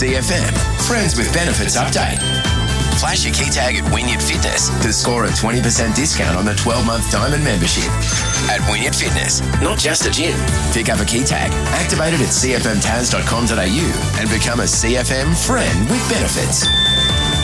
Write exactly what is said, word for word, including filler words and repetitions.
C F M. Friends with Benefits update. Flash your key tag at Wynyard Fitness to score a twenty percent discount on the twelve-month Diamond membership. At Wynyard Fitness, not just a gym. Pick up a key tag, activate it at c f m tas dot com dot a u and become a C F M friend with benefits.